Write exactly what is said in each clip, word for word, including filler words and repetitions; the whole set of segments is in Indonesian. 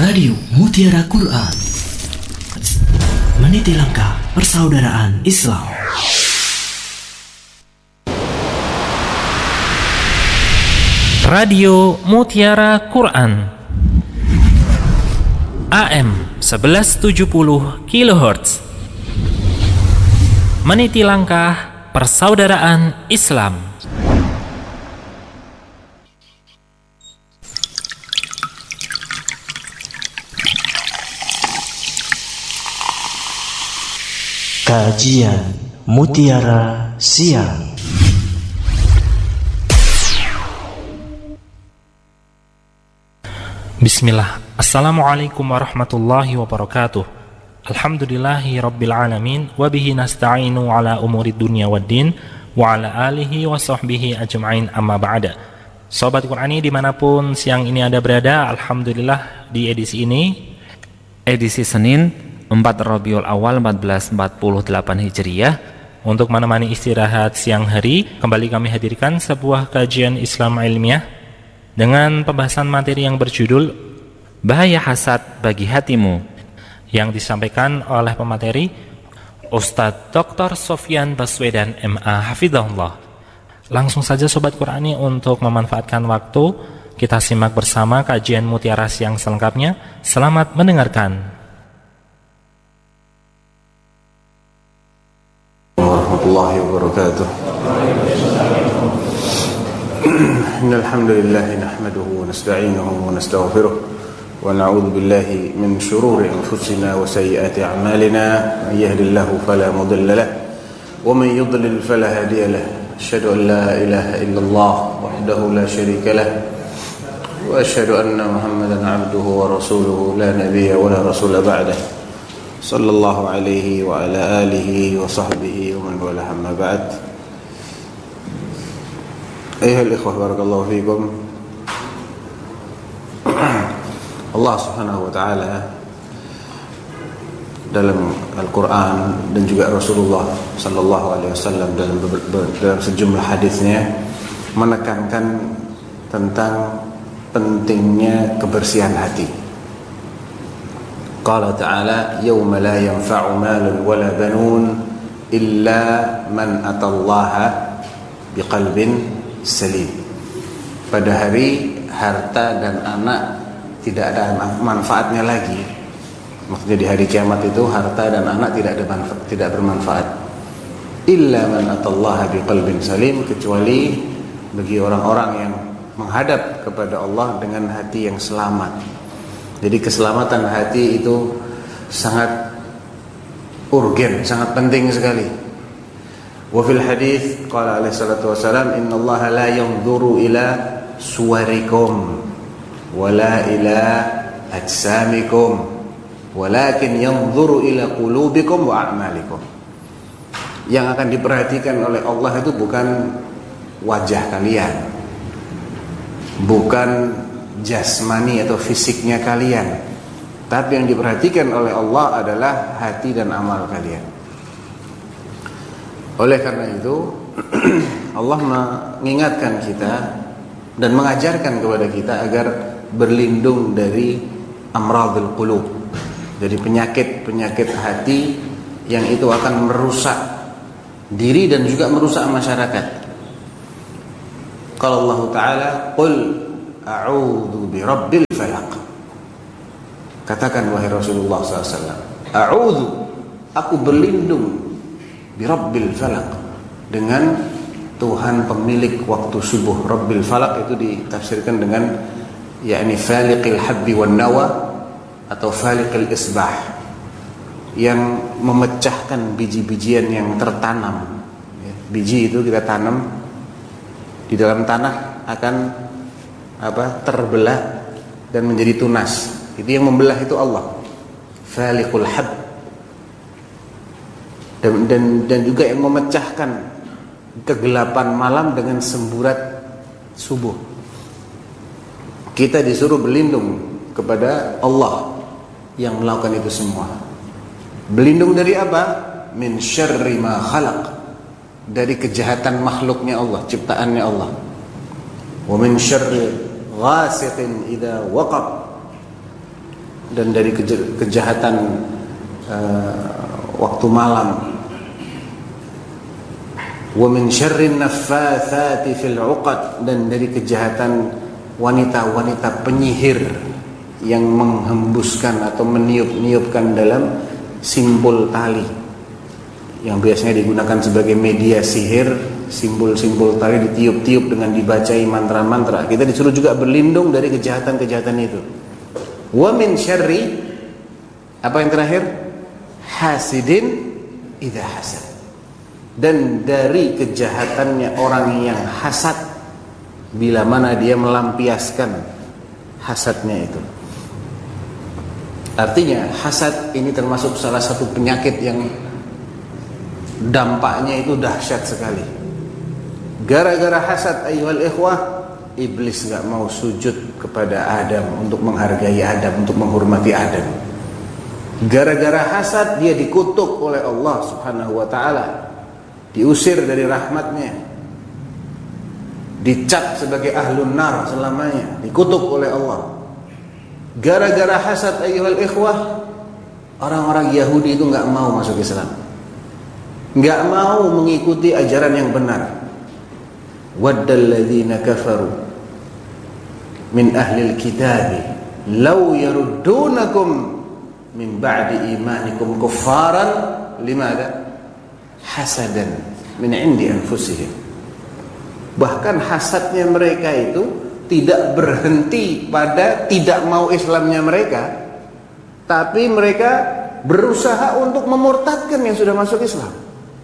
Radio Mutiara Quran, meniti langkah persaudaraan Islam. Radio Mutiara Quran A M seribu seratus tujuh puluh kilohertz, meniti langkah persaudaraan Islam. Kajian Mutiara Siang. Bismillah. Assalamualaikum warahmatullahi wabarakatuh. Alhamdulillahi rabbil alamin, wabihi nasta'inu ala umurid dunya waddin, wa ala alihi wa sahbihi ajma'in, amma ba'da. Sobat Qur'ani dimanapun siang ini Anda berada, Alhamdulillah di edisi ini, edisi Senin empat Rabiul Awal seribu empat ratus empat puluh delapan Hijriah, untuk menemani istirahat siang hari, kembali kami hadirkan sebuah kajian Islam ilmiah dengan pembahasan materi yang berjudul Bahaya Hasad Bagi Hatimu, yang disampaikan oleh pemateri Ustadz Doktor Sofyan Baswedan M A Hafidhahullah. Langsung saja Sobat Qur'ani, untuk memanfaatkan waktu, kita simak bersama kajian Mutiara Siang selengkapnya. Selamat mendengarkan. Warahmatullahi wabarakatuh. Innal hamdalillah nahmaduhu wa nasta'inuhu wa nastaghfiruh wa na'udzu billahi min shururi anfusina wa sayyiati a'malina. Man yahdihillahu fala mudilla lahu wa man yudlil fala hadiya lahu. Asyhadu an la ilaha illallah wahdahu la syarika lahu wa asyhadu anna Muhammadan 'abduhu wa rasuluhu la nabiyya wa la rasula ba'dahu. Sallallahu alaihi wa ala alihi wa sahbihi wa man wala, amma ba'd. Ayuhal ikhwah, barakallahu fikum. Allah subhanahu wa ta'ala dalam Al-Quran dan juga Rasulullah sallallahu alaihi wasallam dalam, dalam sejumlah hadisnya menekankan tentang pentingnya kebersihan hati. Qala ta'ala, yawma la yanfa'u malun wala banun illa man atallaha biqalbin salim. Pada hari harta dan anak tidak ada manfaatnya lagi. Maksudnya di hari kiamat itu harta dan anak tidak ada manfaat, tidak bermanfaat. Illa man atallaha biqalbin salim, kecuali bagi orang-orang yang menghadap kepada Allah dengan hati yang selamat. Jadi keselamatan hati itu sangat urgen, sangat penting sekali. Wa fil hadis qala alaihi salatu wasalam, innallaha la yanzuru ila suwarikum wala ila ajsamikum walakin yanzuru ila qulubikum wa a'malikum. Yang akan diperhatikan oleh Allah itu bukan wajah kalian, bukan jasmani atau fisiknya kalian, tapi yang diperhatikan oleh Allah adalah hati dan amal kalian. Oleh karena itu Allah mengingatkan kita dan mengajarkan kepada kita agar berlindung dari amradul qulub, dari penyakit-penyakit hati yang itu akan merusak diri dan juga merusak masyarakat. Qala Allah Ta'ala, qul a'udzu birabbil falaq. Katakan wahai Rasulullah sallallahu alaihi wasallam, a'udzu, aku berlindung, birabbil falaq, dengan Tuhan pemilik waktu subuh. Rabbil falaq itu ditafsirkan dengan yakni faliqil habbi wan nawa atau faliqil isbah, yang memecahkan biji-bijian yang tertanam. Biji itu kita tanam di dalam tanah akan apa terbelah dan menjadi tunas. Itu yang membelah itu Allah, faliqul hab, dan, dan dan juga yang memecahkan kegelapan malam dengan semburat subuh. Kita disuruh berlindung kepada Allah yang melakukan itu semua. Berlindung dari apa? Min syarri ma khalaq, dari kejahatan makhluknya Allah, ciptaannya Allah. Wa min syarri ghasiqin idza waqab, dan dari keja- kejahatan uh, waktu malam. Wa min syarrin naffatsati fil 'uqad, dan dari kejahatan wanita-wanita penyihir yang menghembuskan atau meniup-niupkan dalam simbol tali yang biasanya digunakan sebagai media sihir. Simbol-simbol tali ditiup-tiup dengan dibacai mantra-mantra. Kita disuruh juga berlindung dari kejahatan-kejahatan itu. Wa min syarri, apa yang terakhir? Hasidin idza hasad, dan dari kejahatannya orang yang hasad bila mana dia melampiaskan hasadnya itu. Artinya hasad ini termasuk salah satu penyakit yang dampaknya itu dahsyat sekali. Gara-gara hasad ayyuhal ikhwah, iblis gak mau sujud kepada Adam untuk menghargai Adam, untuk menghormati Adam. Gara-gara hasad dia dikutuk oleh Allah Subhanahu wa ta'ala, diusir dari rahmatnya, dicap sebagai ahlun nar selamanya, dikutuk oleh Allah. Gara-gara hasad ayyuhal ikhwah, orang-orang Yahudi itu gak mau masuk Islam, gak mau mengikuti ajaran yang benar. Waddal ladzina kafaru min ahlil kitabi law yaruddunakum min ba'di imanikum kuffaran limada hasadan min indi anfusihim. Bahkan hasadnya mereka itu tidak berhenti pada tidak mau Islamnya mereka, tapi mereka berusaha untuk memurtadkan yang sudah masuk Islam.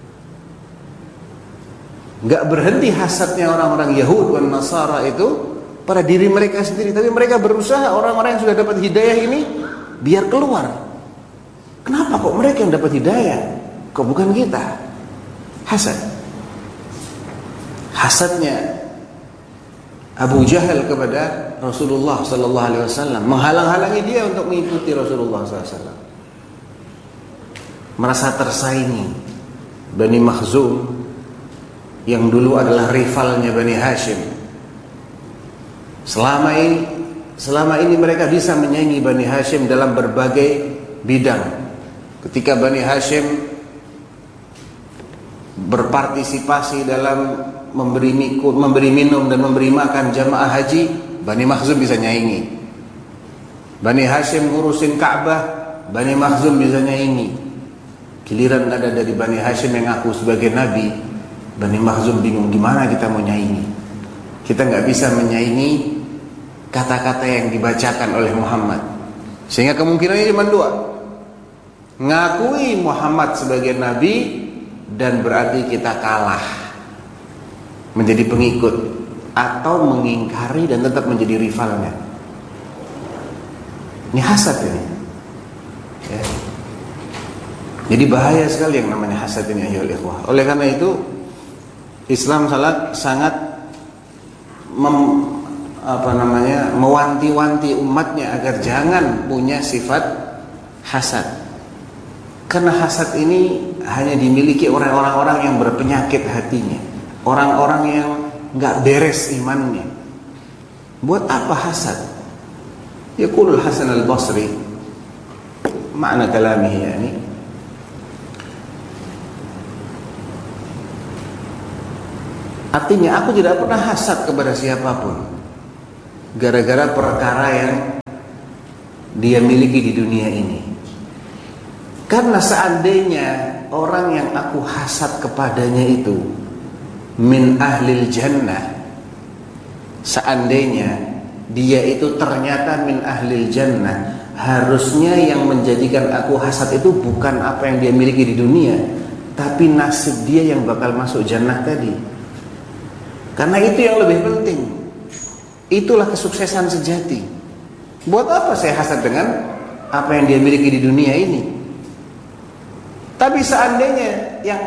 Gak berhenti hasadnya orang-orang Yahud dan Nasara itu pada diri mereka sendiri, tapi mereka berusaha orang-orang yang sudah dapat hidayah ini biar keluar. Kenapa kok mereka yang dapat hidayah, kok bukan kita? Hasad. Hasadnya Abu Jahal kepada Rasulullah sallallahu alaihi wasallam menghalang-halangi dia untuk mengikuti Rasulullah sallallahu alaihi wasallam. Merasa tersaingi. Bani Makhzum yang dulu adalah rivalnya Bani Hashim, selama ini selama ini mereka bisa menyaingi Bani Hashim dalam berbagai bidang. Ketika Bani Hashim berpartisipasi dalam memberi mikun, memberi minum dan memberi makan jamaah haji, Bani Makhzum bisa nyaingi. Bani Hashim ngurusin Ka'bah, Bani Makhzum bisa nyaingi. Giliran ada dari Bani Hashim yang ngaku sebagai nabi, Bani Makhzum bingung gimana kita mau nyaingi. Kita nggak bisa menyaingi kata-kata yang dibacakan oleh Muhammad. Sehingga kemungkinannya cuma dua: ngakui Muhammad sebagai nabi dan berarti kita kalah menjadi pengikut, atau mengingkari dan tetap menjadi rivalnya. Ini hasad ini ya. Jadi bahaya sekali yang namanya hasad ini ayyuhal ikhwah. Oleh karena itu Islam sangat sangat mem, apa namanya mewanti-wanti umatnya agar jangan punya sifat hasad. Karena hasad ini hanya dimiliki oleh orang-orang yang berpenyakit hatinya, orang-orang yang nggak beres imannya. Buat apa hasad? Yaqulul Hasan al-Basri, makna kalamihi yani, artinya aku tidak pernah hasad kepada siapapun gara-gara perkara yang dia miliki di dunia ini. Karena seandainya orang yang aku hasad kepadanya itu min ahlil jannah, seandainya dia itu ternyata min ahlil jannah, harusnya yang menjadikan aku hasad itu bukan apa yang dia miliki di dunia, tapi nasib dia yang bakal masuk jannah tadi. Karena itu yang lebih penting. Itulah kesuksesan sejati. Buat apa saya hasad dengan apa yang dia miliki di dunia ini? Tapi seandainya yang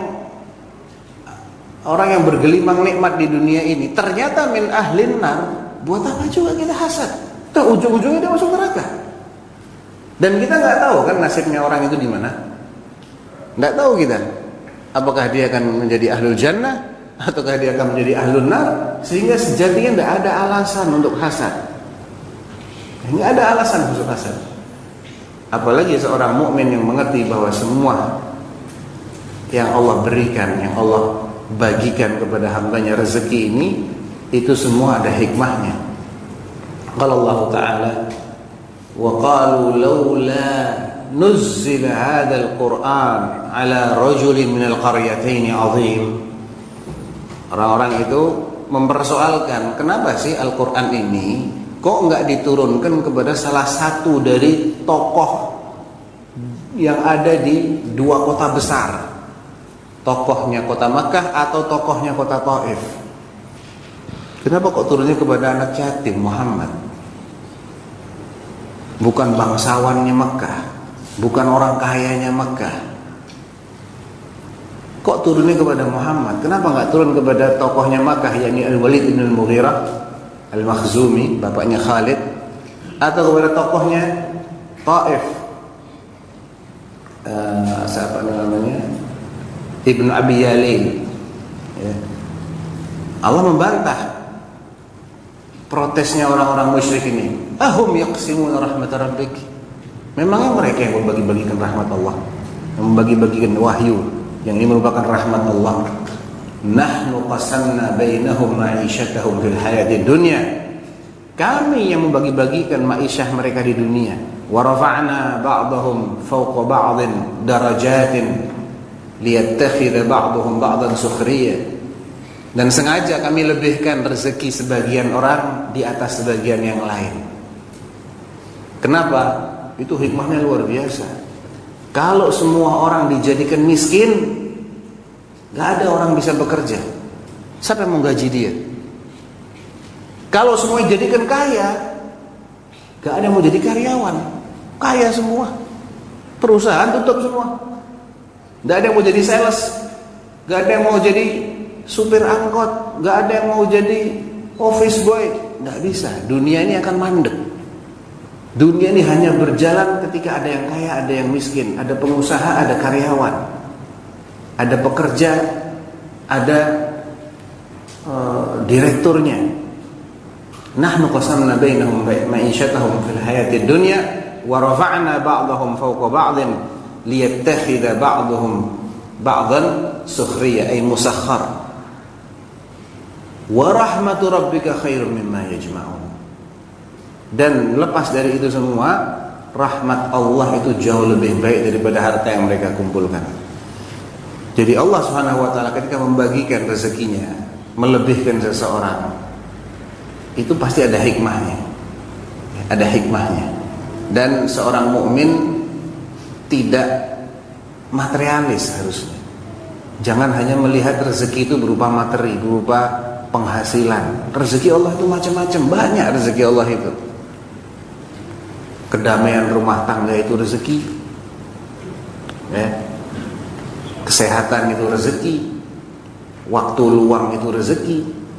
orang yang bergelimang nikmat di dunia ini ternyata min ahlin nar, buat apa juga kita hasad? Tuh ujung-ujungnya dia masuk neraka. Dan kita nggak tahu kan nasibnya orang itu di mana. Nggak tahu kita. Apakah dia akan menjadi ahlul jannah ataukah dia akan menjadi ahlun nar? Sehingga sejatinya tidak ada alasan untuk hasad. Nggak ada alasan untuk hasad. Apalagi seorang mukmin yang mengerti bahwa semua yang Allah berikan, yang Allah bagikan kepada hambanya, rezeki ini, itu semua ada hikmahnya. Qala Allah Ta'ala, wa qalu laula nuzzila hadzal Qur'an ala rajulin minal qaryatayn 'azim. Orang-orang itu mempersoalkan, kenapa sih Al-Qur'an ini kok enggak diturunkan kepada salah satu dari tokoh yang ada di dua kota besar, tokohnya kota Makkah atau tokohnya kota Taif? Kenapa kok turunnya kepada anak yatim Muhammad? Bukan bangsawannya Makkah, bukan orang kayanya Makkah. Kok turunnya kepada Muhammad? Kenapa nggak turun kepada tokohnya Makkah, yakni Al-Walid bin Al-Mughirah Al-Makhzumi, bapaknya Khalid, atau kepada tokohnya Taif, uh, siapa namanya, Ibn Abi Yalil, ya. Allah membantah protesnya orang-orang musyrik ini. Ahum yaqsimuna rahmat rabbik. Memangnya mereka yang membagi-bagikan rahmat Allah, yang membagi-bagikan wahyu, yang ini merupakan rahmat Allah. Nahnu qasamna bainahum ma'isyatahum fil hayati dunya. Kami yang membagi-bagikan ma'isyah mereka di dunia. Wa rafa'na ba'dahum fawqa ba'din darajatin liyattakhidha ba'dahum ba'dan sukhriya. Dan sengaja kami lebihkan rezeki sebagian orang di atas sebagian yang lain. Kenapa? Itu hikmahnya luar biasa. Kalau semua orang dijadikan miskin, gak ada orang bisa bekerja. Siapa yang mau gaji dia? Kalau semua dijadikan kaya, gak ada yang mau jadi karyawan. Kaya semua. Perusahaan tutup semua. Gak ada yang mau jadi sales, gak ada yang mau jadi supir angkot, gak ada yang mau jadi office boy. Gak bisa. Dunia ini akan mandek. Dunia ini hanya berjalan ketika ada yang kaya, ada yang miskin, ada pengusaha, ada karyawan, ada pekerja, ada uh, direkturnya. Nahnu qasamna bainahum ma'isyatahum fil hayatid dunya wa rafa'na ba'dahum fawqa ba'din liyattakhidha ba'dahum ba'dan sukhriya ay musakhkhar. Wa rahmatu rabbika khairum mimma yajma'un. Dan lepas dari itu semua, rahmat Allah itu jauh lebih baik daripada harta yang mereka kumpulkan. Jadi Allah Subhanahu wa taala ketika membagikan rezekinya, melebihkan seseorang, itu pasti ada hikmahnya. Ada hikmahnya. Dan seorang mukmin tidak materialis harusnya. Jangan hanya melihat rezeki itu berupa materi, berupa penghasilan. Rezeki Allah itu macam-macam, banyak rezeki Allah itu. Kedamaian rumah tangga itu rezeki, ya. Kesehatan itu rezeki, waktu luang itu rezeki,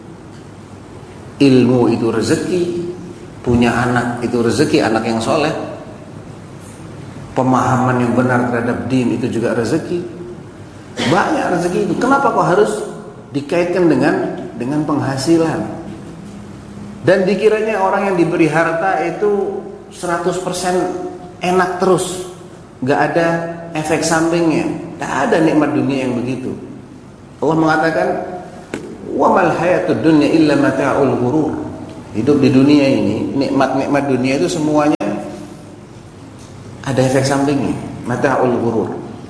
ilmu itu rezeki, punya anak itu rezeki, anak yang soleh, pemahaman yang benar terhadap din itu juga rezeki. Banyak rezeki itu. Kenapa kok harus dikaitkan dengan dengan penghasilan? Dan dikiranya orang yang diberi harta itu seratus persen enak terus, gak ada efek sampingnya. Tak ada nikmat dunia yang begitu. Allah mengatakan, wa mal hayatud dunya illa mata'ul ghurur. Hidup di dunia ini, nikmat-nikmat dunia itu semuanya ada efek sampingnya, mata'ul ghurur.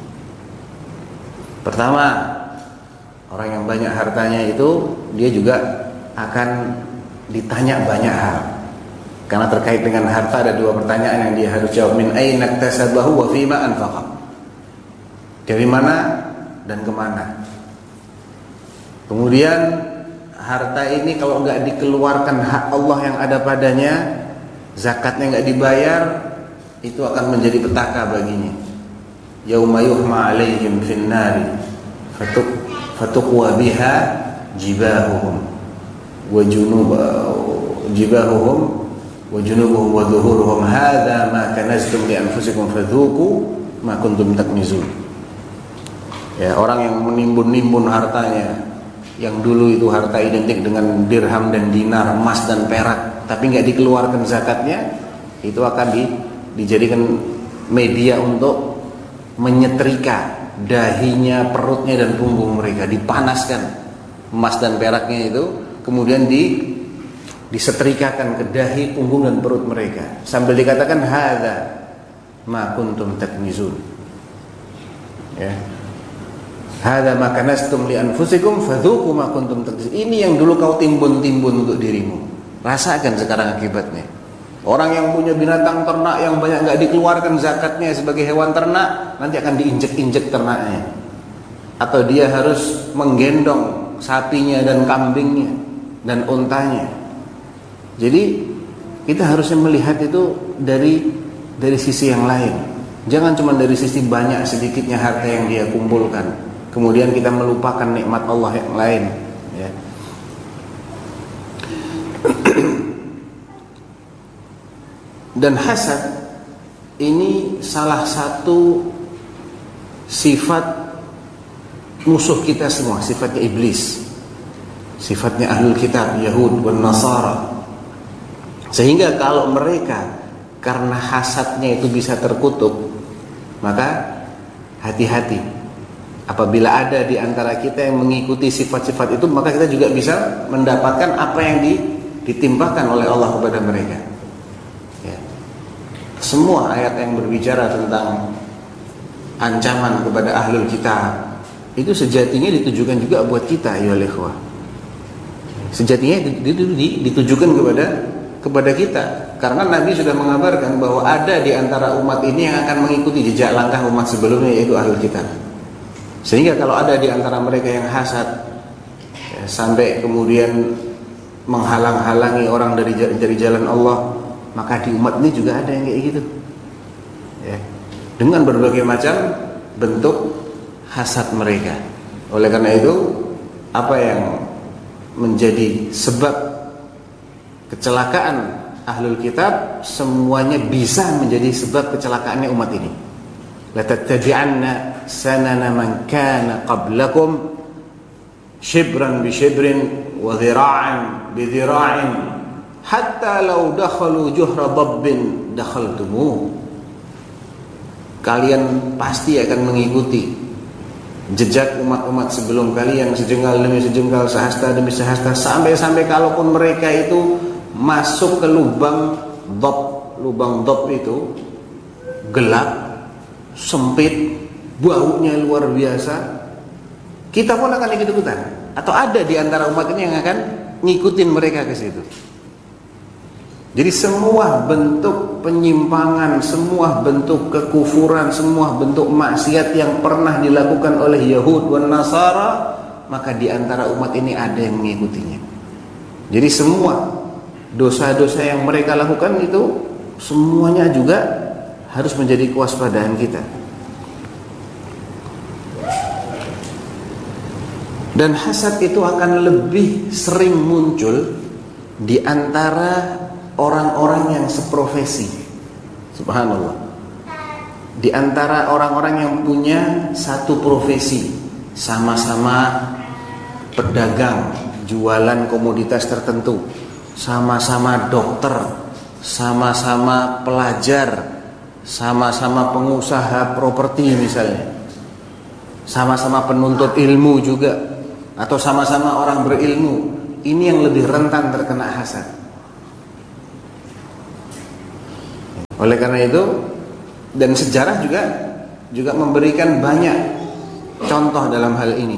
Pertama, orang yang banyak hartanya itu dia juga akan ditanya banyak hal. Karena terkait dengan harta ada dua pertanyaan yang dia harus jawab. Min aina iktasabahu wa fima anfaqa. Dari mana dan kemana. Kemudian harta ini kalau enggak dikeluarkan hak Allah yang ada padanya, zakatnya enggak dibayar, itu akan menjadi petaka baginya. Yauma yuhma 'alaihim fin nari fatuk fatuqwa biha jibahuhum wa junub jibahuhum wa junubuhum wa dhuhuruhum hadza ma kanaztum li anfusikum fadhuku ma kuntum taknizun. Ya, orang yang menimbun-nimbun hartanya, yang dulu itu harta identik dengan dirham dan dinar, emas dan perak, tapi nggak dikeluarkan zakatnya, itu akan di, dijadikan media untuk menyetrika dahinya, perutnya dan punggung mereka, dipanaskan emas dan peraknya itu, kemudian di disetrikakan ke dahi, punggung dan perut mereka sambil dikatakan hadza ma kuntum taknizun, ya, hadza ma kanastum li anfusikum fadzuqu ma kuntum taknizun. Ini yang dulu kau timbun-timbun untuk dirimu, rasakan sekarang akibatnya. Orang yang punya binatang ternak yang banyak nggak dikeluarkan zakatnya sebagai hewan ternak, nanti akan diinjek-injek ternaknya, atau dia harus menggendong sapinya dan kambingnya dan untanya. Jadi kita harusnya melihat itu dari dari sisi yang lain. Jangan cuma dari sisi banyak sedikitnya harta yang dia kumpulkan, kemudian kita melupakan nikmat Allah yang lain, ya. Dan hasad ini salah satu sifat musuh kita semua, sifatnya iblis, sifatnya ahlul kitab, Yahud dan Nasara. Sehingga kalau mereka karena hasadnya itu bisa terkutuk, maka hati-hati. Apabila ada di antara kita yang mengikuti sifat-sifat itu, maka kita juga bisa mendapatkan apa yang ditimpakan oleh Allah kepada mereka. Ya. Semua ayat yang berbicara tentang ancaman kepada ahlul kitab itu sejatinya ditujukan juga buat kita, ya ikhwah. Sejatinya ditujukan kepada kepada kita, karena Nabi sudah mengabarkan bahwa ada di antara umat ini yang akan mengikuti jejak langkah umat sebelumnya, yaitu ahlul kitab. Sehingga kalau ada di antara mereka yang hasad, ya, sampai kemudian menghalang-halangi orang dari dari jalan Allah, maka di umat ini juga ada yang kayak gitu, ya, dengan berbagai macam bentuk hasad mereka. Oleh karena itu, apa yang menjadi sebab kecelakaan ahlul kitab semuanya bisa menjadi sebab kecelakaannya umat ini. La tattabi'anna sanana man kana qablakum shibran bi shibrin wa dhira'an bi dhira'in hatta law dakhalu juhra dabbin dakhaltumuh. Kalian pasti akan mengikuti jejak umat-umat sebelum kalian, sejengkal demi sejengkal, sehasta demi sehasta, sampai-sampai kalaupun mereka itu masuk ke lubang dop, lubang dop itu gelap, sempit, baunya luar biasa, kita pun akan ikut-ikutan, atau ada di antara umat ini yang akan ngikutin mereka ke situ. Jadi semua bentuk penyimpangan, semua bentuk kekufuran, semua bentuk maksiat yang pernah dilakukan oleh Yahud dan Nasara, maka di antara umat ini ada yang mengikutinya. Jadi semua dosa-dosa yang mereka lakukan itu semuanya juga harus menjadi kewaspadaan kita. Dan hasad itu akan lebih sering muncul di antara orang-orang yang seprofesi. Subhanallah. Di antara orang-orang yang punya satu profesi, sama-sama pedagang, jualan komoditas tertentu, sama-sama dokter, sama-sama pelajar, sama-sama pengusaha properti misalnya, sama-sama penuntut ilmu juga, atau sama-sama orang berilmu. Ini yang lebih rentan terkena hasad. Oleh karena itu, dan sejarah juga juga memberikan banyak contoh dalam hal ini.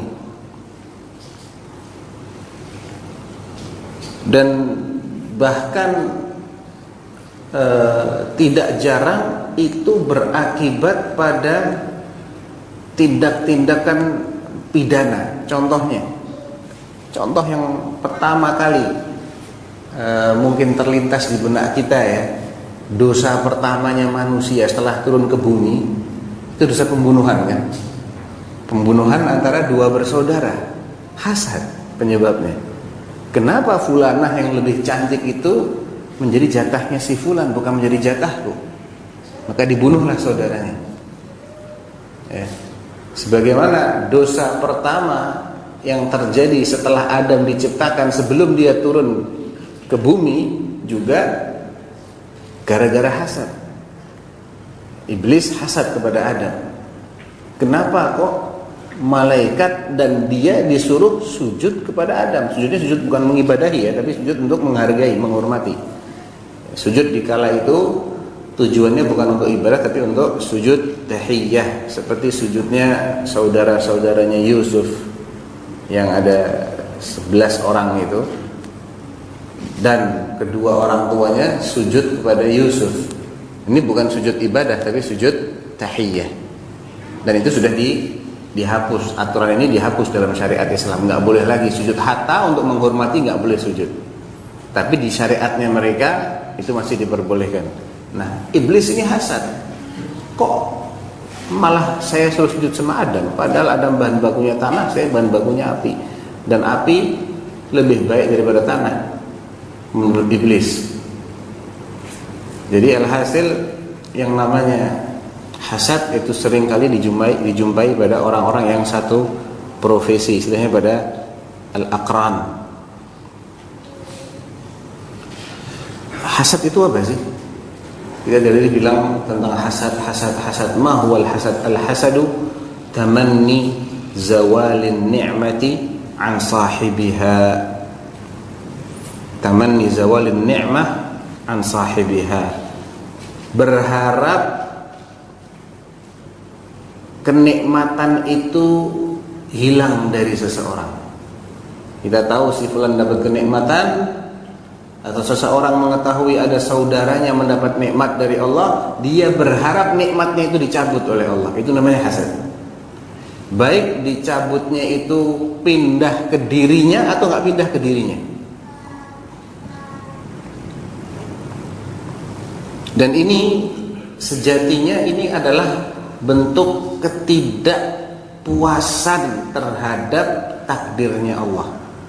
Dan bahkan e, tidak jarang itu berakibat pada tindak-tindakan pidana. Contohnya, contoh yang pertama kali e, mungkin terlintas di benak kita, ya, dosa pertamanya manusia setelah turun ke bumi itu dosa pembunuhan, kan? Pembunuhan antara dua bersaudara. Hasad penyebabnya. Kenapa fulanah yang lebih cantik itu menjadi jatahnya si fulan, bukan menjadi jatahku? Maka dibunuhlah saudaranya. Ya. Sebagaimana dosa pertama yang terjadi setelah Adam diciptakan, sebelum dia turun ke bumi, juga gara-gara hasad. Iblis hasad kepada Adam. Kenapa kok malaikat dan dia disuruh sujud kepada Adam? Sujudnya sujud bukan mengibadahi ya, tapi sujud untuk menghargai, menghormati. Sujud dikala itu tujuannya bukan untuk ibadah, tapi untuk sujud tahiyyah, seperti sujudnya saudara-saudaranya Yusuf yang ada sebelas orang itu, dan kedua orang tuanya sujud kepada Yusuf. Ini bukan sujud ibadah, tapi sujud tahiyyah. Dan itu sudah di, dihapus. Aturan ini dihapus dalam syariat Islam. Nggak boleh lagi sujud, hatta untuk menghormati nggak boleh sujud. Tapi di syariatnya mereka itu masih diperbolehkan. Nah, iblis ini hasad. Kok malah saya suruh sujud sama Adam, padahal Adam bahan bakunya tanah, saya bahan bakunya api, dan api lebih baik daripada tanah menurut iblis. Jadi alhasil yang namanya hasad itu seringkali dijumpai dijumpai pada orang-orang yang satu profesi, istilahnya pada al-aqran. Hasad itu apa sih? Kita dari bilang tentang hasad, hasad, hasad. Ma huwal hasad? Al-hasadu tamanni zawalin ni'mati an sahibiha. Tamanni zawalin ni'mah an sahibiha. Berharap kenikmatan itu hilang dari seseorang. Kita tahu si fulan dapat kenikmatan, atau seseorang mengetahui ada saudaranya mendapat nikmat dari Allah, dia berharap nikmatnya itu dicabut oleh Allah. Itu namanya hasad. Baik dicabutnya itu pindah ke dirinya atau nggak pindah ke dirinya. Dan ini sejatinya ini adalah bentuk ketidakpuasan terhadap takdirnya Allah.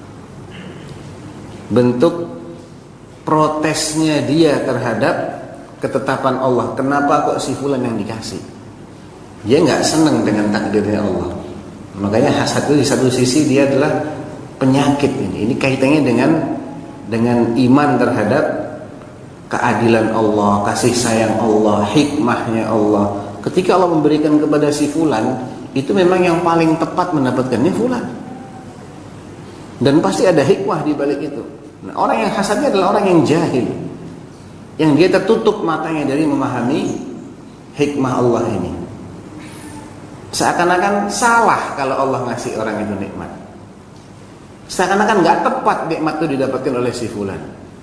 Bentuk protesnya dia terhadap ketetapan Allah. Kenapa kok si fulan yang dikasih? Dia nggak senang dengan takdirnya Allah. Makanya hasad itu di satu sisi dia adalah penyakit ini. Ini kaitannya dengan dengan iman terhadap keadilan Allah, kasih sayang Allah, hikmahnya Allah. Ketika Allah memberikan kepada si fulan, itu memang yang paling tepat mendapatkannya fulan. Dan pasti ada hikmah di balik itu. Nah, orang yang hasadnya adalah orang yang jahil, yang dia tertutup matanya dari memahami hikmah Allah ini. Seakan-akan salah kalau Allah ngasih orang itu nikmat. Seakan-akan gak tepat nikmat itu didapatkan oleh si fulan.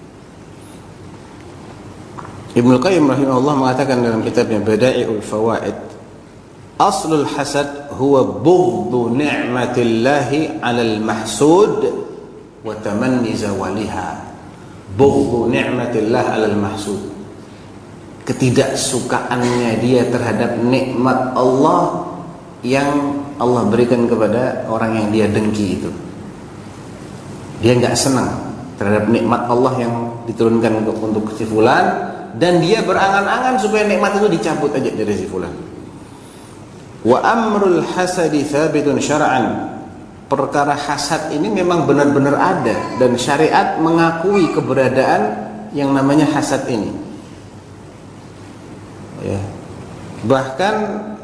Ibnu Qayyim rahimahullah mengatakan dalam kitabnya Bada'iul Fawaid, aslul hasad huwa bughdhu ni'matillahi 'alal mahsud wa tamanni zawaliha. Bughdhu ni'matillah 'alal mahsud, ketidaksukaannya dia terhadap nikmat Allah yang Allah berikan kepada orang yang dia dengki itu. Dia enggak senang terhadap nikmat Allah yang diturunkan untuk untuk si fulan, dan dia berangan-angan supaya nikmat itu dicabut aja dari si fulan. Wa amrul hasadi thabitun syar'an. Perkara hasad ini memang benar-benar ada, dan syariat mengakui keberadaan yang namanya hasad ini. Ya. Bahkan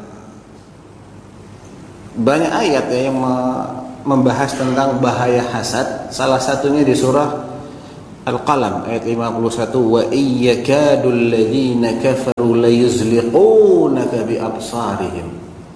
banyak ayat ya yang membahas tentang bahaya hasad. Salah satunya di surah Al-Qalam ayat lima puluh satu, wa iyyakadul ladzina kafaru layuzliqunaka bi absarihim.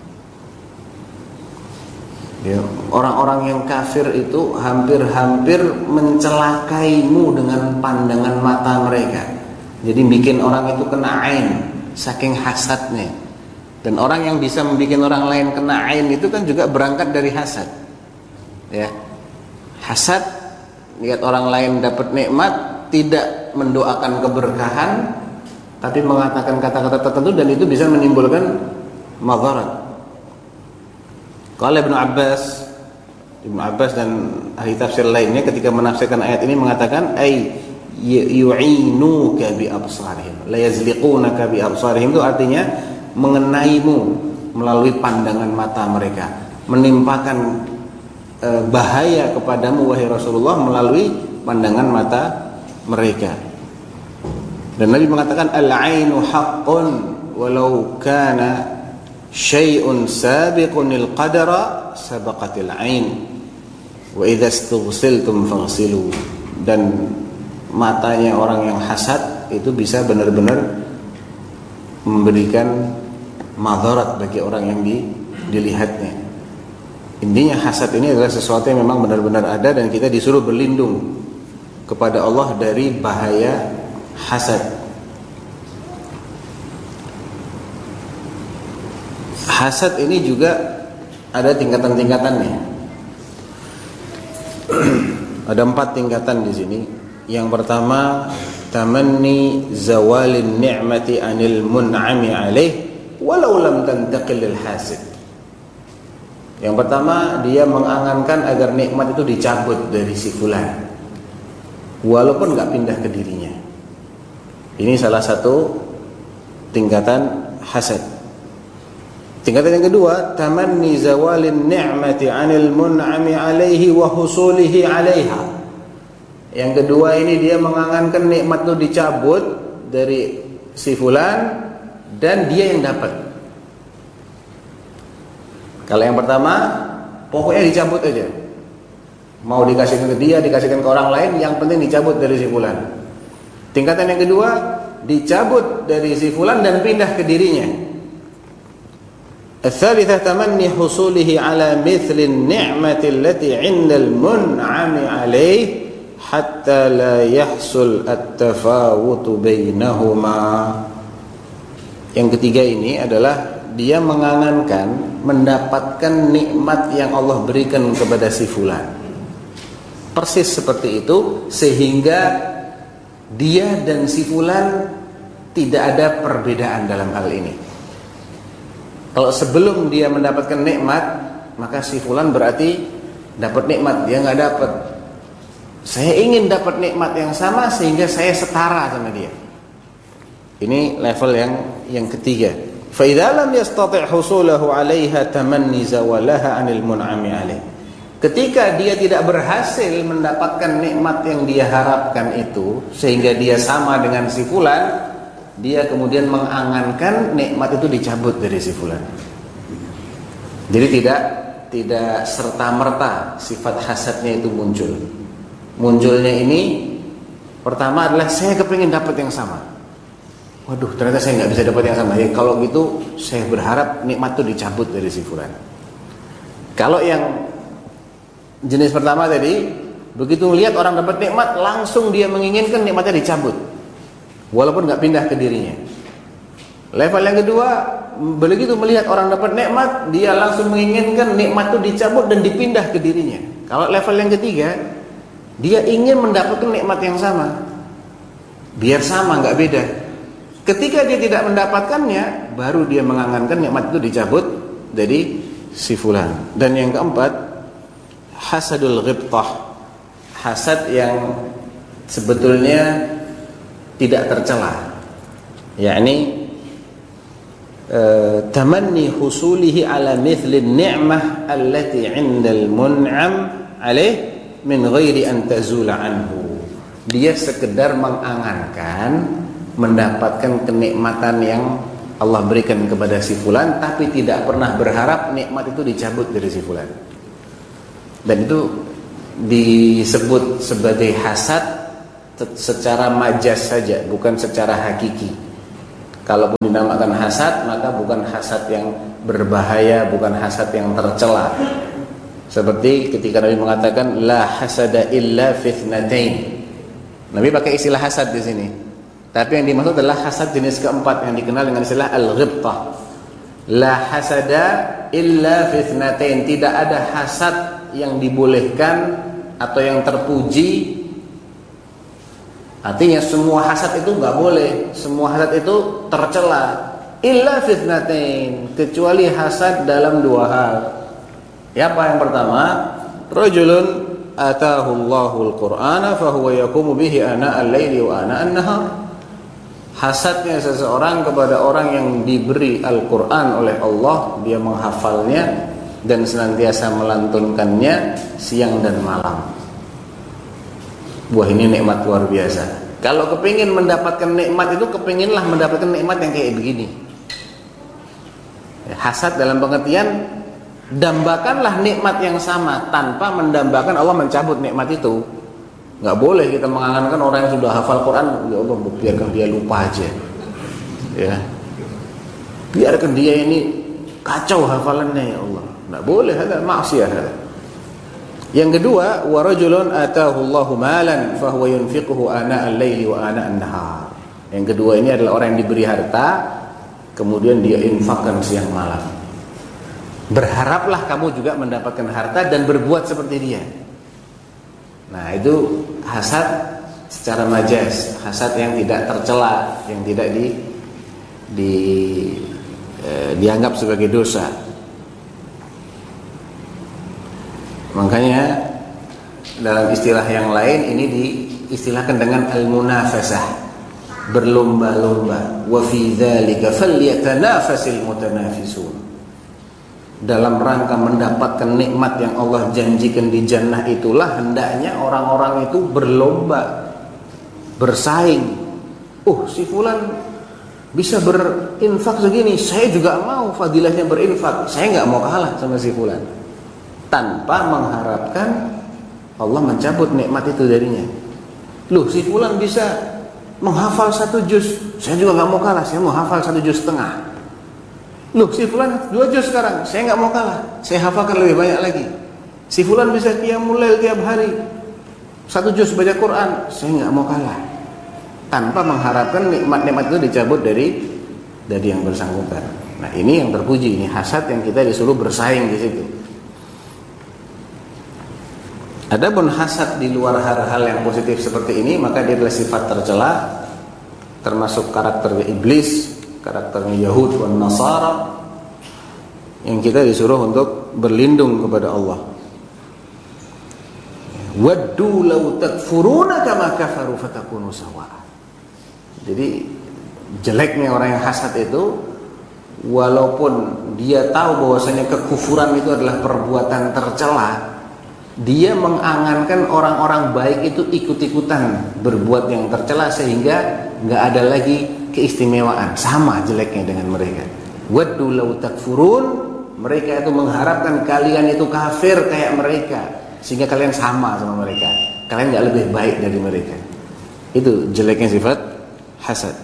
Ya, orang-orang yang kafir itu hampir-hampir mencelakaimu dengan pandangan mata mereka. Jadi bikin orang itu kena ain saking hasadnya. Dan orang yang bisa membuat orang lain kena ain itu kan juga berangkat dari hasad. Ya. Hasad, lihat orang lain dapat nikmat, tidak mendoakan keberkahan, tapi mengatakan kata-kata tertentu, dan itu bisa menimbulkan madarat. Kalau Ibnu Abbas, Ibnu Abbas dan ahli tafsir lainnya ketika menafsirkan ayat ini mengatakan ay yu'inuka bi absarihim, la yazliqunaka bi absarihim, itu artinya mengenaimu melalui pandangan mata mereka, menimpakan e, bahaya kepadamu wahai Rasulullah melalui pandangan mata mereka. Dan Nabi mengatakan al-ainu haqqun walau kana syai'un sabiqunil qadara sabaqatil ain wa idza istughsiltum faghsilu. Dan matanya orang yang hasad itu bisa benar-benar memberikan madarat bagi orang yang di, dilihatnya. Intinya hasad ini adalah sesuatu yang memang benar-benar ada, dan kita disuruh berlindung kepada Allah dari bahaya hasad. Hasad ini juga ada tingkatan-tingkatannya. Ada empat tingkatan di sini. Yang pertama, tamanni zawalin ni'mati anil mun'ami alaih walau lam tantaqil lil hasid. Yang pertama, dia mengangankan agar nikmat itu dicabut dari si fulan walaupun enggak pindah ke dirinya. Ini salah satu tingkatan hasad. Tingkatan yang kedua, tamanni zawalin ni'mati 'anil mun'ami 'alaihi wa husulihi 'alaiha. Yang kedua ini dia mengangankan nikmat itu dicabut dari si fulan dan dia yang dapat. Kalau yang pertama, pokoknya dicabut aja. Mau dikasihkan ke dia, dikasihkan ke orang lain, yang penting dicabut dari si fulan. Tingkatan yang kedua, dicabut dari si fulan dan pindah ke dirinya. Ats-tsalitsah tamanni husulihi ala mithli an-ni'mati allati 'inda al-mun'ami 'alaih hatta la yahsul at-tafawutu bainahuma. Yang ketiga ini adalah dia mengangankan mendapatkan nikmat yang Allah berikan kepada si fulan. Persis seperti itu, sehingga dia dan si fulan tidak ada perbedaan dalam hal ini. Kalau sebelum dia mendapatkan nikmat, maka si fulan berarti dapat nikmat, dia nggak dapat. Saya ingin dapat nikmat yang sama sehingga saya setara sama dia. Ini level yang yang ketiga. Fa idza lam yastati' husulahu 'alaiha tamanni zawalaha 'anil mun'ami 'alaih. Ketika dia tidak berhasil mendapatkan nikmat yang dia harapkan itu sehingga dia sama dengan si fulan, dia kemudian mengangankan nikmat itu dicabut dari si fulan. Jadi tidak tidak serta-merta sifat hasadnya itu muncul. Munculnya ini pertama adalah saya kepingin dapat yang sama. Waduh, ternyata saya nggak bisa dapat yang sama. Ya, kalau gitu saya berharap nikmat itu dicabut dari si fulan. Kalau yang jenis pertama tadi, begitu melihat orang dapat nikmat, langsung dia menginginkan nikmatnya dicabut, walaupun nggak pindah ke dirinya. Level yang kedua, begitu melihat orang dapat nikmat, dia langsung menginginkan nikmat itu dicabut dan dipindah ke dirinya. Kalau level yang ketiga, dia ingin mendapatkan nikmat yang sama, biar sama, nggak beda. Ketika dia tidak mendapatkannya, baru dia mengangankan nikmat itu dicabut dari si fulan. Dan yang keempat, hasadul ghibtah, hasad yang sebetulnya tidak tercela, yakni tamanni husulihi ala mithli ni'mah allati 'indal mun'am 'alaih min ghairi an tazula anhu. Dia sekedar mengangankan mendapatkan kenikmatan yang Allah berikan kepada si fulan, tapi tidak pernah berharap nikmat itu dicabut dari si fulan. Dan itu disebut sebagai hasad secara majas saja, bukan secara hakiki. Kalaupun dinamakan hasad, maka bukan hasad yang berbahaya, bukan hasad yang tercela. Seperti ketika Nabi mengatakan la hasada illa fitnatain. Nabi pakai istilah hasad di sini. Tapi yang dimaksud adalah hasad jenis keempat yang dikenal dengan istilah al-ghibtah. La hasada illa fitnatain. Tidak ada hasad yang dibolehkan atau yang terpuji. Artinya semua hasad itu enggak boleh, semua hasad itu tercela. Illa fitnatain, kecuali hasad dalam dua hal. Ya, apa yang pertama? Rajulun atahu Allahul Qur'ana fahuwa yaqumu bihi ana al-laili wa ana an-nahar. Hasadnya seseorang kepada orang yang diberi Al-Quran oleh Allah, dia menghafalnya dan senantiasa melantunkannya siang dan malam. Wah, ini nikmat luar biasa. Kalau kepingin mendapatkan nikmat itu, kepinginlah mendapatkan nikmat yang kayak begini. Hasad dalam pengertian dambakanlah nikmat yang sama tanpa mendambakan Allah mencabut nikmat itu. Nggak boleh kita mengangankan orang yang sudah hafal Quran, ya Allah biarkan dia lupa aja, ya biarkan dia ini kacau hafalannya ya Allah. Nggak boleh, ada maksiat. Yang kedua, wa rajulun atahu Allahu malan fa huwa yunfiquhu ana al-laili wa ana an-nahar. Yang kedua ini adalah orang yang diberi harta kemudian dia infakkan siang malam. Berharaplah kamu juga mendapatkan harta dan berbuat seperti dia. Nah, itu hasad secara majaz, hasad yang tidak tercela, yang tidak di, di eh, dianggap sebagai dosa. Makanya dalam istilah yang lain ini diistilahkan dengan al-munafasah, berlomba-lomba. Wa fi dzalika falyatanafasil mutanafisun. Dalam rangka mendapatkan nikmat yang Allah janjikan di jannah itulah hendaknya orang-orang itu berlomba, bersaing. Oh, si fulan bisa berinfak segini, saya juga mau fadilahnya berinfak. Saya nggak mau kalah sama si fulan. Tanpa mengharapkan Allah mencabut nikmat itu darinya. Loh, si fulan bisa menghafal satu juz, saya juga nggak mau kalah, saya mau hafal satu juz setengah. Loh, si fulan dua juz sekarang, saya nggak mau kalah, saya hafalkan lebih banyak lagi. Si fulan bisa qiyamul lail tiap hari, satu juz baca Quran, saya nggak mau kalah. Tanpa mengharapkan nikmat-nikmat itu dicabut dari dari yang bersangkutan. Nah, ini yang terpuji, ini hasad yang kita disuruh bersaing di situ. Adapun hasad di luar hal-hal yang positif seperti ini, maka dia adalah sifat tercela, termasuk karakter iblis, karakternya Yahud dan Nasara, yang kita disuruh untuk berlindung kepada Allah. Waddu law takfuruna kama kafaru fatakunu sawa. Jadi jeleknya orang yang hasad itu, walaupun dia tahu bahwasanya kekufuran itu adalah perbuatan tercela, dia mengangankan orang-orang baik itu ikut-ikutan berbuat yang tercela sehingga nggak ada lagi keistimewaan, sama jeleknya dengan mereka. Waddu law takfurun, mereka itu mengharapkan kalian itu kafir kayak mereka sehingga kalian sama sama mereka, kalian nggak lebih baik dari mereka. Itu jeleknya sifat hasad.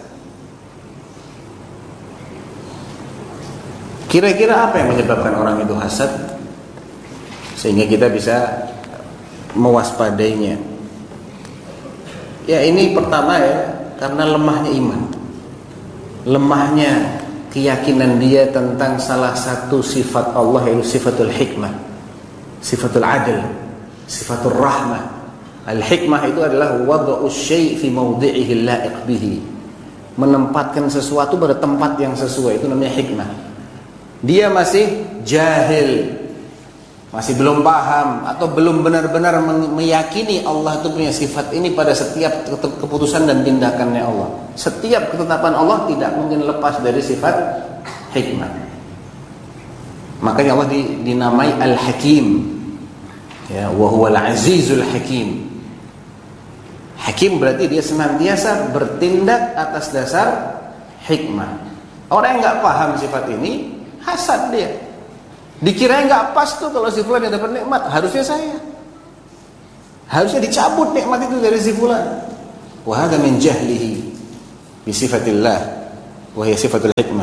Kira-kira apa yang menyebabkan orang itu hasad sehingga kita bisa mewaspadainya? Ya, ini pertama ya, karena lemahnya iman, lemahnya keyakinan dia tentang salah satu sifat Allah, yaitu sifatul hikmah, sifatul adil, sifatul rahmah. Al-hikmah itu adalah wad'u syai' fi mawdi'ihi la'iq bihi, menempatkan sesuatu pada tempat yang sesuai, itu namanya hikmah. Dia masih jahil, masih belum paham atau belum benar-benar meyakini Allah itu punya sifat ini pada setiap keputusan dan tindakannya Allah. Setiap ketetapan Allah tidak mungkin lepas dari sifat hikmah. Makanya Allah dinamai Al-Hakim, ya, wa huwal azizul hakim. Hakim berarti dia senantiasa bertindak atas dasar hikmah. Orang yang nggak paham sifat ini, hasad dia. Dikira nggak pas tuh kalau si fulan yang dapat nikmat, harusnya saya. Harusnya dicabut nikmat itu dari si fulan. Wa hadza min jahlihi bi sifatillah wa hiya sifatul hikmah.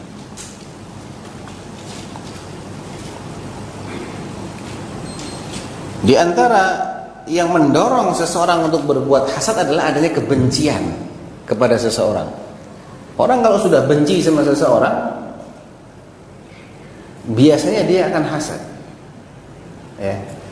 Di antara yang mendorong seseorang untuk berbuat hasad adalah adanya kebencian kepada seseorang. Orang kalau sudah benci sama seseorang, biasanya dia akan hasad, ya.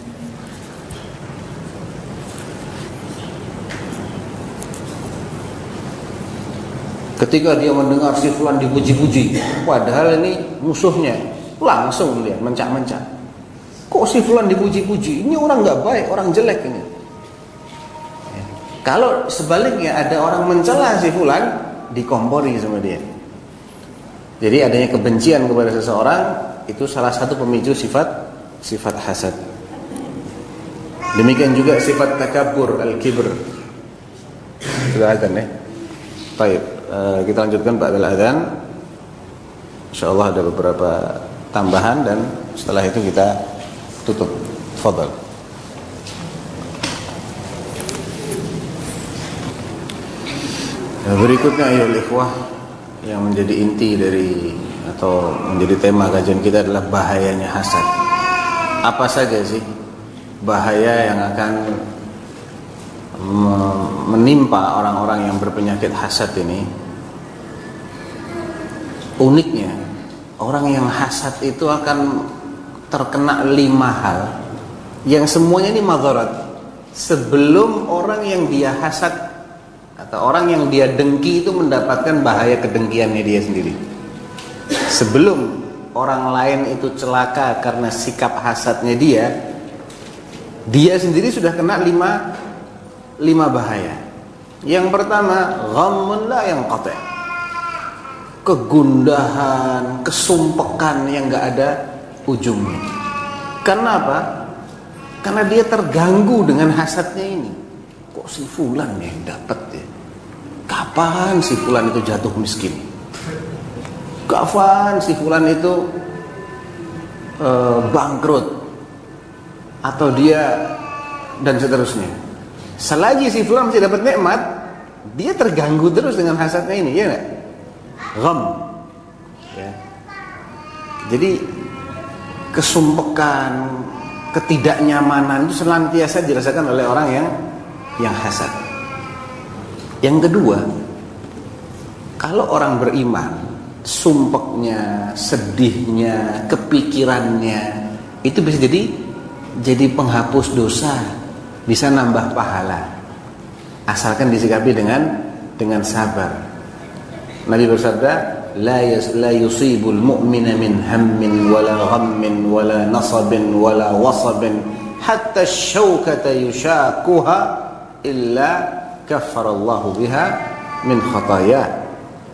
Ketika dia mendengar si fulan dipuji-puji, padahal ini musuhnya, langsung dia mencak-mencak. Kok si fulan dipuji-puji? Ini orang nggak baik, orang jelek ini. Ya. Kalau sebaliknya ada orang mencela si fulan, dikompori sama dia. Jadi adanya kebencian kepada seseorang itu salah satu pemicu sifat sifat hasad. Demikian juga sifat takabur, al-kibr. Sudah azan ya? Baik, uh, kita lanjutkan ba'dal adzan. Insyaallah ada beberapa tambahan dan setelah itu kita tutup. Tafadhal. Nah, berikutnya ayolah ikhwah, yang menjadi inti dari atau menjadi tema kajian kita adalah bahayanya hasad. Apa saja sih bahaya yang akan menimpa orang-orang yang berpenyakit hasad ini? Uniknya, orang yang hasad itu akan terkena lima hal yang semuanya ini madharat sebelum orang yang dia hasad atau orang yang dia dengki itu mendapatkan bahaya kedengkiannya dia sendiri. Sebelum orang lain itu celaka karena sikap hasadnya dia, dia sendiri sudah kena lima lima bahaya. Yang pertama, ghammun la yanqati', kegundahan, kesumpekan yang enggak ada ujungnya. Kenapa? Karena dia terganggu dengan hasadnya ini. Kok si fulan yang dapat ya? Kapan si fulan itu jatuh miskin? Kapan si fulan itu uh, bangkrut? Atau dia dan seterusnya. Selagi si fulan masih dapat nikmat, dia terganggu terus dengan hasadnya ini, ya enggak? Gham. Ya. Jadi kesumpekan, ketidaknyamanan itu senantiasa dirasakan oleh orang yang yang hasad. Yang kedua, kalau orang beriman, sumpeknya, sedihnya, kepikirannya itu bisa jadi jadi penghapus dosa, bisa nambah pahala, asalkan disikapi dengan dengan sabar. Nabi bersabda, la yas la yusibul mu'mina min hammin wala ghammin wala nasabin wala wasabin hatta syaukata yushakuha illa kaffarallahu biha min khataya.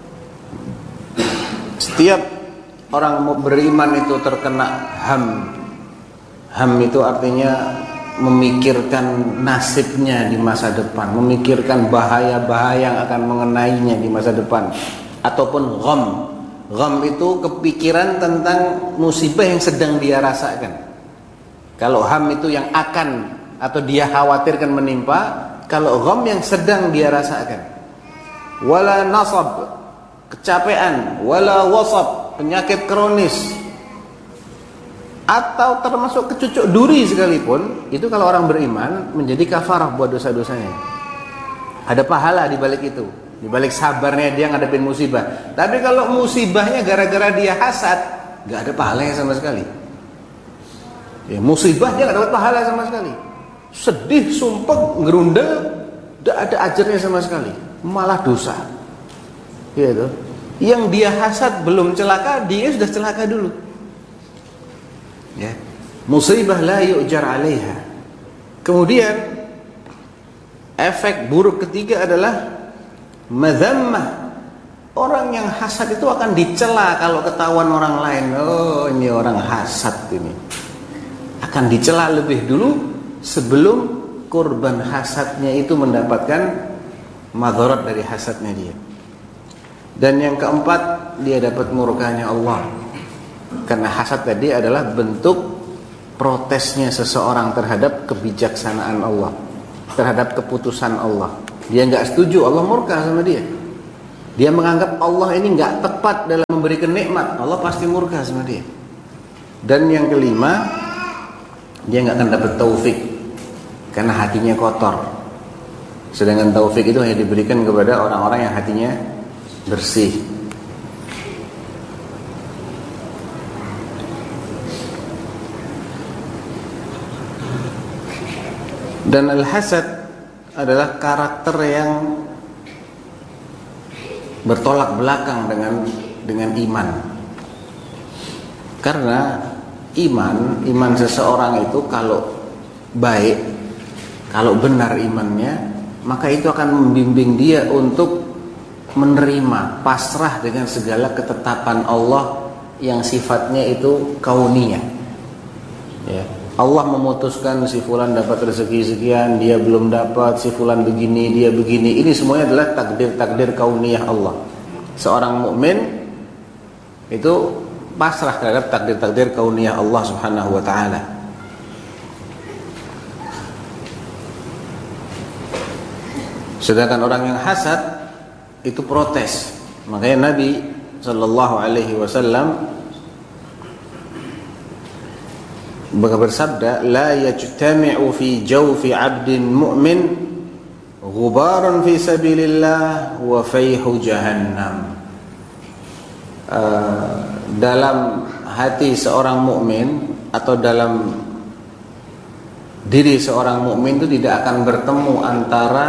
Setiap orang beriman itu terkena ham. Ham itu artinya memikirkan nasibnya di masa depan, memikirkan bahaya-bahaya yang akan mengenainya di masa depan, ataupun gham. Gham itu kepikiran tentang musibah yang sedang dia rasakan. Kalau ham itu yang akan atau dia khawatirkan menimpa, kalau gham yang sedang dia rasakan. Wala nasab, kecapean, wala wasab, penyakit kronis, atau termasuk kecucuk duri sekalipun, itu kalau orang beriman menjadi kafarah buat dosa-dosanya. Ada pahala di balik itu, di balik sabarnya dia ngadepin musibah. Tapi kalau musibahnya gara-gara dia hasad, nggak ada pahalanya sama sekali. Ya, musibah dia nggak dapat pahala sama sekali. Sedih, sumpah, ngerundel, nggak ada ajarnya sama sekali, malah dosa. Gitu. Yang dia hasad belum celaka, dia sudah celaka dulu. Ya. Musibah la yu'jar 'alaiha. Kemudian efek buruk ketiga adalah madzammah. Orang yang hasad itu akan dicela kalau ketahuan orang lain. Oh, ini orang hasad ini. Akan dicela lebih dulu sebelum korban hasadnya itu mendapatkan madharat dari hasadnya dia. Dan yang keempat, dia dapat murkanya Allah. Karena hasad tadi adalah bentuk protesnya seseorang terhadap kebijaksanaan Allah, terhadap keputusan Allah. Dia nggak setuju, Allah murka sama dia. Dia menganggap Allah ini nggak tepat dalam memberikan nikmat, Allah pasti murka sama dia. Dan yang kelima, dia nggak akan dapat taufik karena hatinya kotor. Sedangkan taufik itu hanya diberikan kepada orang-orang yang hatinya bersih. Dan al-hasad adalah karakter yang bertolak belakang dengan dengan iman. Karena iman, iman seseorang itu kalau baik, kalau benar imannya, maka itu akan membimbing dia untuk menerima, pasrah dengan segala ketetapan Allah yang sifatnya itu kauniyah. Ya. Allah memutuskan si fulan dapat rezeki sekian, dia belum dapat, si fulan begini, dia begini. Ini semuanya adalah takdir-takdir kauniyah Allah. Seorang mukmin itu pasrah terhadap takdir-takdir kauniyah Allah Subhanahu wa taala. Sedangkan orang yang hasad itu protes. Makanya Nabi sallallahu alaihi wasallam bersabda, la yajtami'u fi jawfi 'abdin mu'min ghubarun fi sabilillah wa fayhu jahannam. Uh, dalam hati seorang mukmin atau dalam diri seorang mukmin itu tidak akan bertemu antara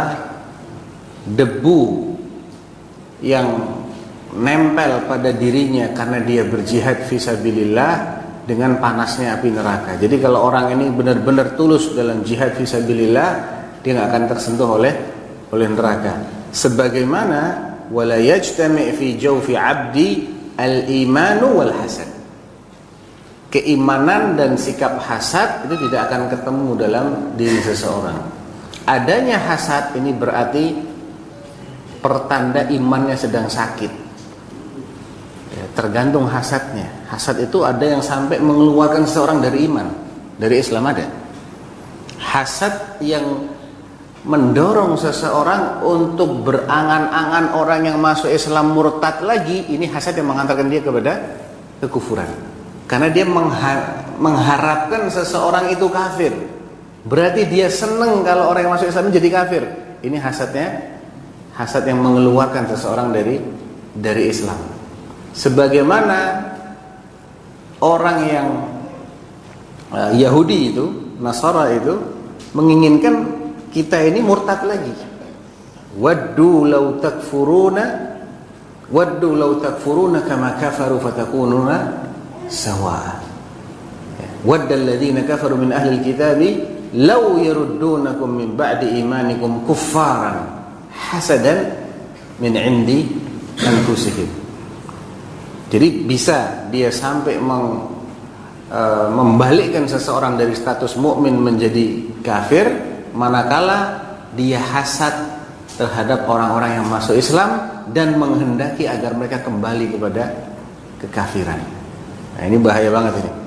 debu yang nempel pada dirinya karena dia berjihad fisabilillah dengan panasnya api neraka. Jadi kalau orang ini benar-benar tulus dalam jihad fisabilillah, dia nggak akan tersentuh oleh oleh neraka. Sebagaimana wala yajtami' fi jawfi 'abdi al-imanu wal hasad. Keimanan dan sikap hasad itu tidak akan ketemu dalam diri seseorang. Adanya hasad ini berarti pertanda imannya sedang sakit. Ya, tergantung hasadnya. Hasad itu ada yang sampai mengeluarkan seseorang dari iman, dari Islam ada. Hasad yang mendorong seseorang untuk berangan-angan orang yang masuk Islam murtad lagi, ini hasad yang mengantarkan dia kepada kekufuran. Karena dia mengha- mengharapkan seseorang itu kafir. Berarti dia senang kalau orang yang masuk Islam menjadi kafir. Ini hasadnya, hasad yang mengeluarkan seseorang dari dari Islam. Sebagaimana orang yang uh, Yahudi itu, Nasara itu menginginkan kita ini murtad lagi. Waddu law takfuruna waddu law takfuruna kama kafaru fatakununa sawa'a. Wadda alladhina kafaru min ahli alkitabi law yaruddunakum min ba'di imanikum kuffaran hasadan min 'indi anfusihim. Jadi bisa dia sampai meng, uh, membalikkan seseorang dari status mukmin menjadi kafir manakala dia hasad terhadap orang-orang yang masuk Islam dan menghendaki agar mereka kembali kepada kekafiran. Nah, ini bahaya banget ini.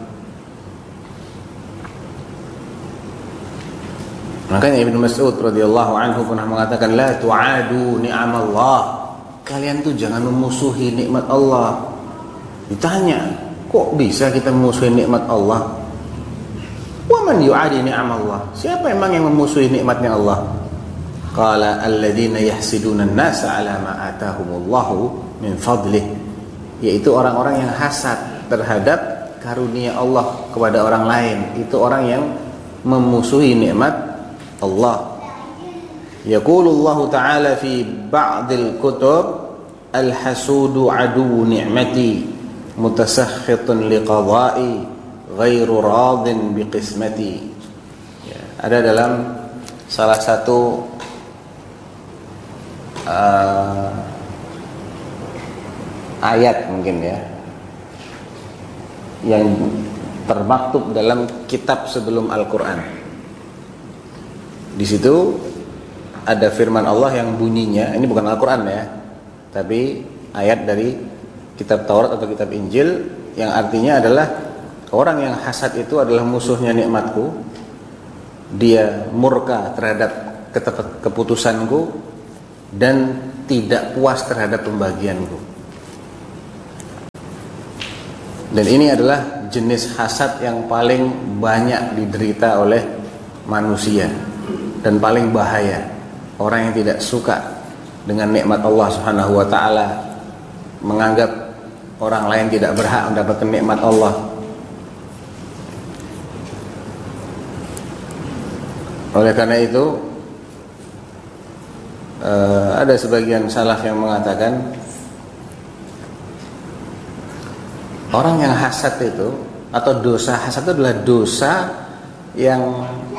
Makanya Ibnu Mas'ud radhiyallahu anhu pernah mengatakan, la tu'adu ni'amallah. Kalian tuh jangan memusuhi nikmat Allah. Ditanya, kok bisa kita memusuhi nikmat Allah? Wa man yu'adi ni'amallah? Siapa emang yang memusuhi nikmatnya Allah? Qala alladzina yahsiduna an-nasa 'ala ma atahumullahu min fadlih. Yaitu orang-orang yang hasad terhadap karunia Allah kepada orang lain. Itu orang yang memusuhi nikmat Allah. Yaqulullahu ta'ala fi ba'dil kutub al-hasudu adu ni'mati mutasakhitun liqadai ghairu radin biqismati. Ya, ada dalam salah satu uh, ayat mungkin ya yang termaktub dalam kitab sebelum Al-Quran. Di situ ada firman Allah yang bunyinya, ini bukan Al-Quran ya, tapi ayat dari kitab Taurat atau kitab Injil yang artinya adalah orang yang hasad itu adalah musuhnya nikmatku, dia murka terhadap keputusanku dan tidak puas terhadap pembagianku. Dan ini adalah jenis hasad yang paling banyak diderita oleh manusia dan paling bahaya. Orang yang tidak suka dengan nikmat Allah Subhanahu wa taala, menganggap orang lain tidak berhak mendapatkan nikmat Allah. Oleh karena itu uh, ada sebagian salaf yang mengatakan orang yang hasad itu atau dosa hasad itu adalah dosa yang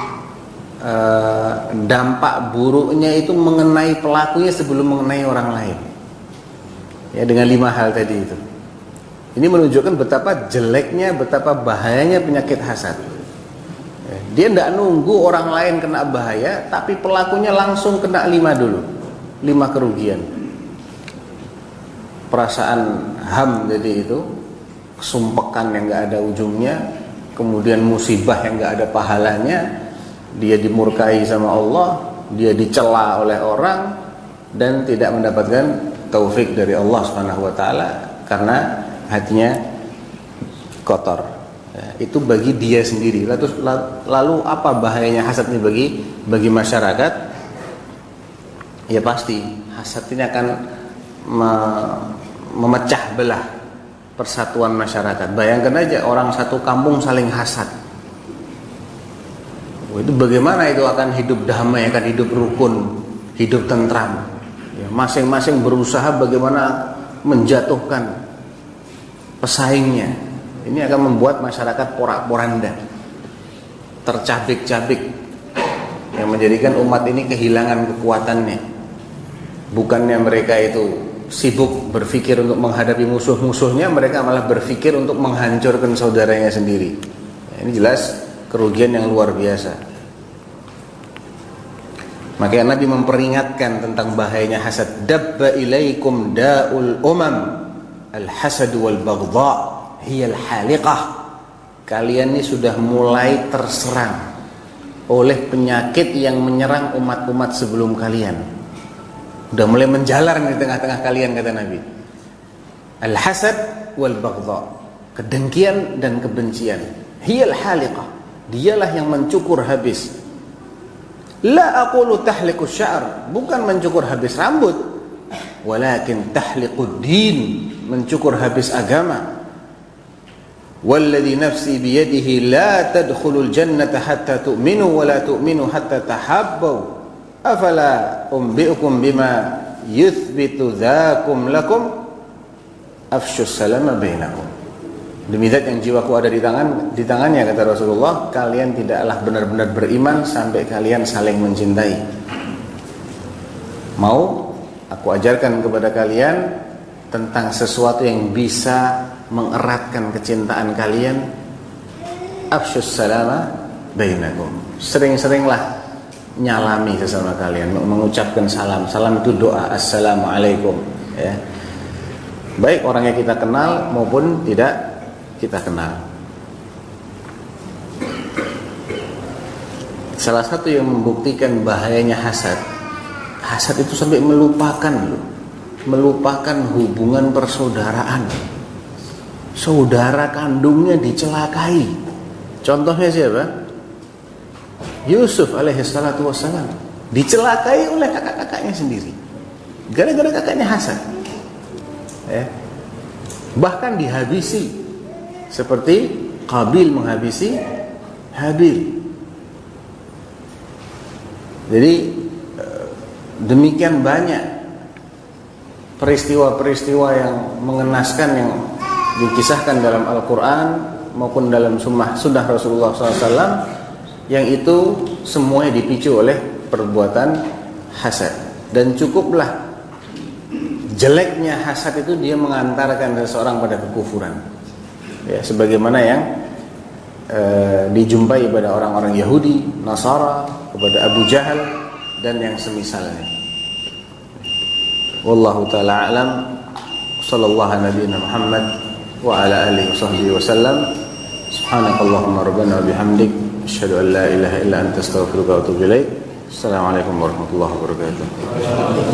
uh, dampak buruknya itu mengenai pelakunya sebelum mengenai orang lain. Ya, dengan lima hal tadi itu. Ini menunjukkan betapa jeleknya, betapa bahayanya penyakit hasad. Dia tidak nunggu orang lain kena bahaya, tapi pelakunya langsung kena lima dulu, lima kerugian. Perasaan ham jadi itu kesumpekan yang nggak ada ujungnya, kemudian musibah yang nggak ada pahalanya, dia dimurkai sama Allah, dia dicela oleh orang, dan tidak mendapatkan taufik dari Allah Subhanahu wa taala karena hatinya kotor. Ya, itu bagi dia sendiri. Lalu, lalu apa bahayanya hasad ini bagi bagi masyarakat? Ya pasti hasad ini akan me, memecah belah persatuan masyarakat. Bayangkan aja orang satu kampung saling hasad. Oh, itu bagaimana itu akan hidup damai, akan hidup rukun, hidup tentram. Ya, masing-masing berusaha bagaimana menjatuhkan pesaingnya. Ini akan membuat masyarakat porak-poranda, tercabik-cabik, yang menjadikan umat ini kehilangan kekuatannya. Bukannya mereka itu sibuk berpikir untuk menghadapi musuh-musuhnya, mereka malah berpikir untuk menghancurkan saudaranya sendiri. Ini jelas kerugian yang luar biasa. Maka Nabi memperingatkan tentang bahayanya hasad. Dabba ilaikum da'ul umam al-hasad wal baghdha hiyal haliqah. Kalian ini sudah mulai terserang oleh penyakit yang menyerang umat-umat sebelum kalian. Sudah mulai menjalar di tengah-tengah kalian, kata Nabi. Al-hasad wal baghdha, kedengkian dan kebencian. Hiyal haliqah, dialah yang mencukur habis. La aqulu tahliqus sya'r, bukan mencukur habis rambut, walakin tahliqud din, mencukur habis agama. Walladhi nafsi biyadihi la tadkhulul jannata hatta tu'minu wa la tu'minu hatta tahabbu afala umbi'ukum bima yuthbitu dhakum lakum afshus salama bainakum. Demi zat yang jiwaku ada di tangan di tangannya, kata Rasulullah, kalian tidaklah benar-benar beriman sampai kalian saling mencintai. Mau aku ajarkan kepada kalian tentang sesuatu yang bisa mengeratkan kecintaan kalian. Afshus salama bainakum. Sering-seringlah nyalami sesama kalian, mengucapkan salam. Salam itu doa, assalamualaikum, ya. Baik orangnya kita kenal maupun tidak kita kenal. Salah satu yang membuktikan bahayanya hasad, hasad itu sampai melupakan loh, melupakan hubungan persaudaraan. Saudara kandungnya dicelakai. Contohnya siapa? Yusuf alaihissalatu wassalam dicelakai oleh kakak-kakaknya sendiri, gara-gara kakaknya hasad, ya. Bahkan dihabisi, seperti Qabil menghabisi Habil. Jadi demikian banyak peristiwa-peristiwa yang mengenaskan yang dikisahkan dalam Al-Quran maupun dalam sunnah, sunnah Rasulullah shallallahu alaihi wasallam, yang itu semuanya dipicu oleh perbuatan hasad. Dan cukuplah jeleknya hasad itu dia mengantarkan seseorang pada kekufuran, ya, sebagaimana yang e, dijumpai pada orang-orang Yahudi, Nasara, kepada Abu Jahal dan yang semisalnya. Wallahu ta'ala a'lam. Sallallahu nabiyana Muhammad wa ala alihi wasahbihi wasallam. Subhanakallahumma rabbana wa bihamdik, asyhadu an la ilaha illa anta astaghfiruka wa atubu ilaik. Assalamualaikum warahmatullahi wabarakatuh.